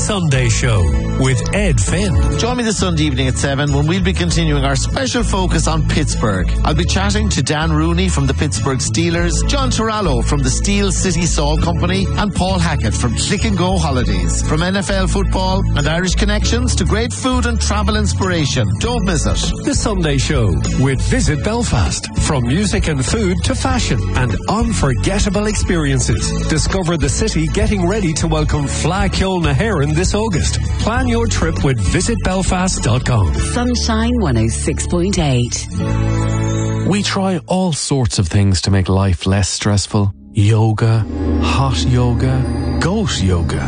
Sunday Show with Ed Finn. Join me this Sunday evening at 7 when we'll be continuing our special focus on Pittsburgh. I'll be chatting to Dan Rooney from the Pittsburgh Steelers, John Torallo from the Steel City Salt Company, and Paul Hackett from Click and Go Holidays. From NFL football and Irish connections to great food and travel inspiration. Don't miss it. The Sunday Show with Visit Belfast. From music and food to fashion and unforgettable experiences. Discover the city getting ready to welcome Fleadh Cheoil na hÉireann this August. Plan your trip with visitbelfast.com. Sunshine 106.8. We try all sorts of things to make life less stressful. Yoga, hot yoga, goat yoga.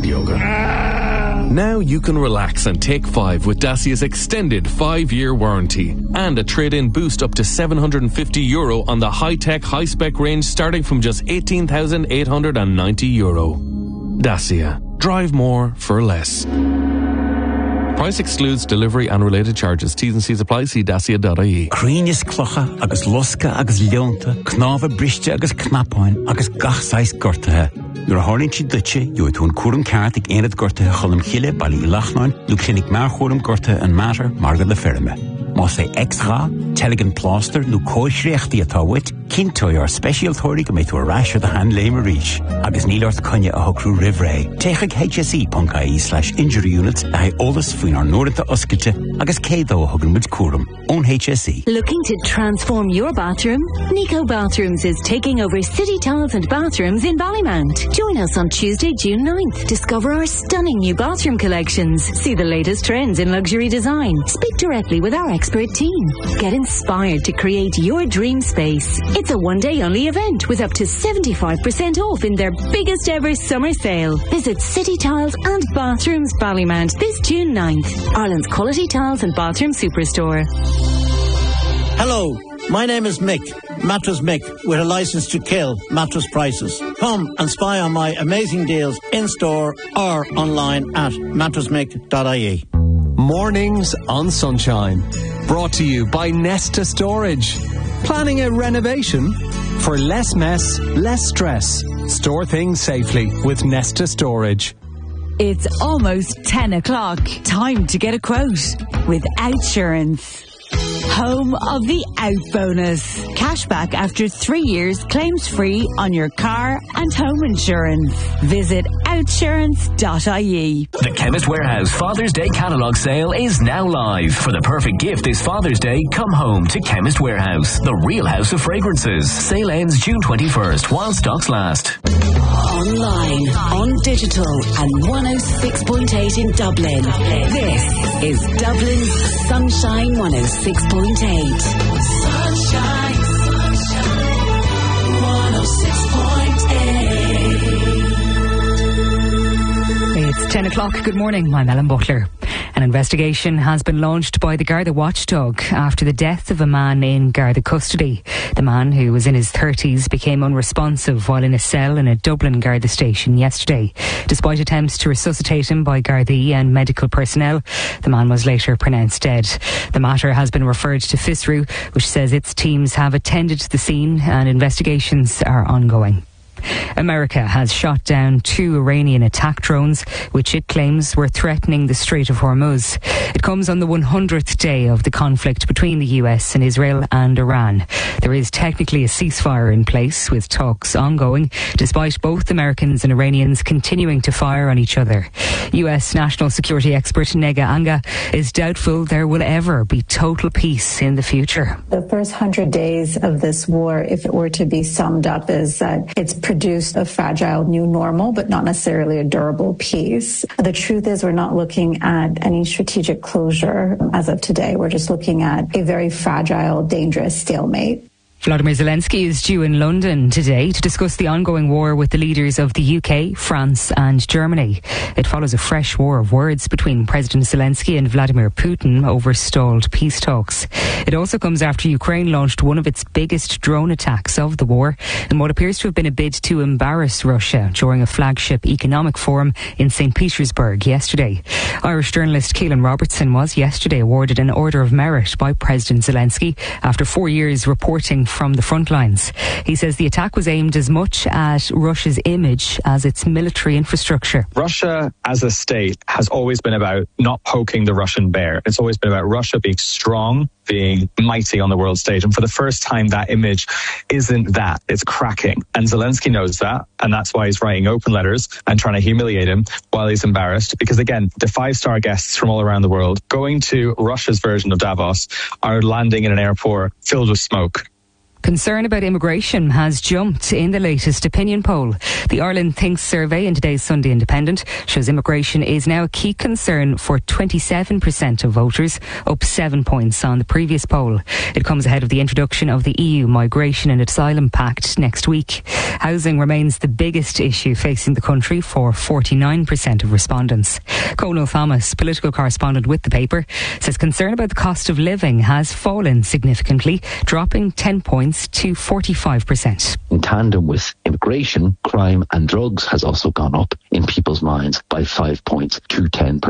Now you can relax and take 5 with Dacia's extended 5-year warranty and a trade-in boost up to €750 on the high-tech, high-spec range starting from just €18,890. Dacia. Drive more for less. Price excludes delivery and related charges. T's and C's apply. See dacia.ie. Críneas clocha agus losca agus leonta, knáva briste agus knapáin agus gachsáis gortathe. Nuair a tharlaíonn siad duite, dúirt tún cuaram ceart ag aonad gortathe cholam chiile bailí lachnáin, lú clinic mar chóram gortathe an matter margad le ferme. Má sé extra, telegin plaster, lú cóisreachtaí atá wit, cintói ar special authority go méid tú a rasher the hand léim a ríis. Agus nílart conne a hocrú rivré. Téigh hse.ie/injury units a hai olas faoin ar nóirta oscailte agus cédó a thugann muid cuaram. Ón HSE. Looking to transform your bathroom? Nico Bathrooms is taking over city tiles and bathrooms in Ballymount. Join us on Tuesday, June 9th. Discover our stunning new bathroom collections. See the latest trends in luxury design. Speak directly with our expert team. Get inspired to create your dream space. It's a one-day only event with up to 75% off in their biggest ever summer sale. Visit City Tiles and Bathrooms Ballymount this June 9th. Ireland's quality tiles and bathroom superstore. Hello, my name is Mick, Mattress Mick, with a license to kill mattress prices. Come and spy on my amazing deals in-store or online at mattressmick.ie. Mornings on Sunshine. Brought to you by Nesta Storage. Planning a renovation? For less mess, less stress. Store things safely with Nesta Storage. It's almost 10 o'clock. Time to get a quote with Outsurance. Home of the Out Bonus. Cashback after 3 years, claims free on your car and home insurance. Visit outsurance.ie. The Chemist Warehouse Father's Day catalogue sale is now live. For the perfect gift this Father's Day, come home to Chemist Warehouse, the real house of fragrances. Sale ends June 21st while stocks last. Online, on digital, and 106.8 in Dublin. This is Dublin's Sunshine 106.8. Sunshine, 106.8. It's 10 o'clock. Good morning. I'm Ellen Butler. An investigation has been launched by the Garda Watchdog after the death of a man in Garda custody. The man, who was in his 30s, became unresponsive while in a cell in a Dublin Garda station yesterday. Despite attempts to resuscitate him by Gardaí and medical personnel, the man was later pronounced dead. The matter has been referred to FISRU, which says its teams have attended the scene and investigations are ongoing. America has shot down 2 Iranian attack drones, which it claims were threatening the Strait of Hormuz. It comes on the 100th day of the conflict between the US and Israel and Iran. There is technically a ceasefire in place, with talks ongoing, despite both Americans and Iranians continuing to fire on each other. US national security expert Nega Anga is doubtful there will ever be total peace in the future. The first 100 days of this war, if it were to be summed up, is that it's produced a fragile new normal, but not necessarily a durable peace. The truth is we're not looking at any strategic closure as of today. We're just looking at a very fragile, dangerous stalemate. Volodymyr Zelensky is due in London today to discuss the ongoing war with the leaders of the UK, France and Germany. It follows a fresh war of words between President Zelensky and Vladimir Putin over stalled peace talks. It also comes after Ukraine launched one of its biggest drone attacks of the war in what appears to have been a bid to embarrass Russia during a flagship economic forum in St. Petersburg yesterday. Irish journalist Keelan Robertson was yesterday awarded an Order of Merit by President Zelensky after 4 years reporting from the front lines. He says the attack was aimed as much at Russia's image as its military infrastructure. Russia as a state has always been about not poking the Russian bear. It's always been about Russia being strong, being mighty on the world stage. And for the first time, that image isn't that. It's cracking. And Zelensky knows that. And that's why he's writing open letters and trying to humiliate him while he's embarrassed. Because again, the 5-star guests from all around the world going to Russia's version of Davos are landing in an airport filled with smoke. Concern about immigration has jumped in the latest opinion poll. The Ireland Thinks survey in today's Sunday Independent shows immigration is now a key concern for 27% of voters, up 7 points on the previous poll. It comes ahead of the introduction of the EU Migration and Asylum Pact next week. Housing remains the biggest issue facing the country for 49% of respondents. Conal Thomas, political correspondent with the paper, says concern about the cost of living has fallen significantly, dropping 10 points to 45%. In tandem with immigration, crime and drugs has also gone up in people's minds by 5 points to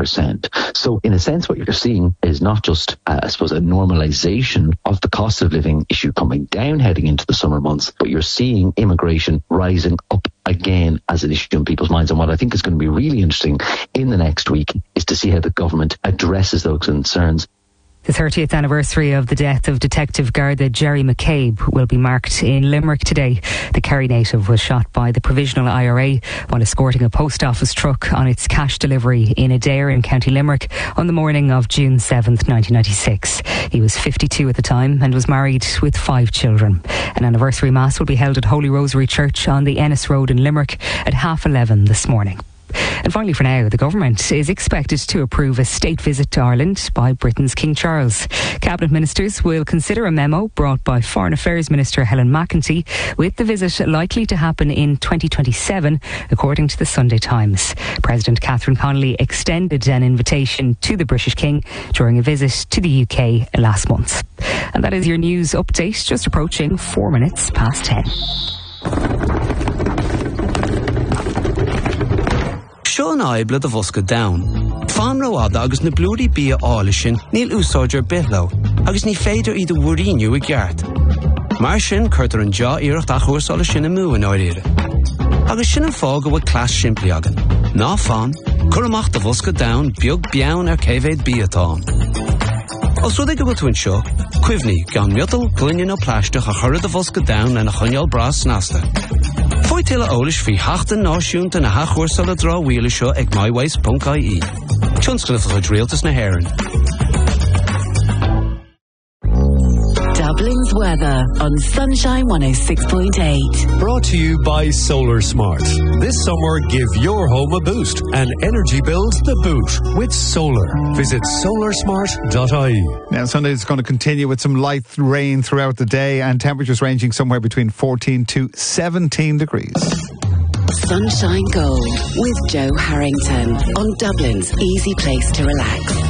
10%. So in a sense, what you're seeing is not just, I suppose, a normalization of the cost of living issue coming down heading into the summer months, but you're seeing immigration rising up again as an issue in people's minds. And what I think is going to be really interesting in the next week is to see how the government addresses those concerns. The 30th anniversary of the death of Detective Garda Jerry McCabe will be marked in Limerick today. The Kerry native was shot by the Provisional IRA while escorting a post office truck on its cash delivery in Adair in County Limerick on the morning of June 7th, 1996. He was 52 at the time and was married with 5 children. An anniversary mass will be held at Holy Rosary Church on the Ennis Road in Limerick at 11:30 this morning. And finally for now, the government is expected to approve a state visit to Ireland by Britain's King Charles. Cabinet ministers will consider a memo brought by Foreign Affairs Minister Helen McEntee, with the visit likely to happen in 2027, according to the Sunday Times. President Catherine Connolly extended an invitation to the British King during a visit to the UK last month. And that is your news update, just approaching 4 minutes past 10. Sean Ibla the Vuska down. Fan roada agus na blúri bia álishin níl úsáidir bithlo, agus ní féidir iad wuríniu a geart. Mar sin curtar an jaw iirecht a chóirsála sin a mú an áiríre. Agus sin an fág a bhfuil clas siimplí agan. Ná fan, churamach the Vuska down beag bean cévéid biatán. Os rud ag a bhfuil seo, cuimhní gan miodal glunne ó pláisteach a chur the Vuska down and a chunneal bras nasta. Foi tila ólis fi hachtan náisiúnta na hachúrsala drá wheelie seo ag myways.ie. Tjónscliffe realtas na Héireann. Dublin's weather on Sunshine 106.8. Brought to you by Solar Smart. This summer, give your home a boost and energy bills the boot with solar. Visit solarsmart.ie. Now, Sunday is going to continue with some light rain throughout the day and temperatures ranging somewhere between 14 to 17 degrees. Sunshine Gold with Joe Harrington on Dublin's easy place to relax.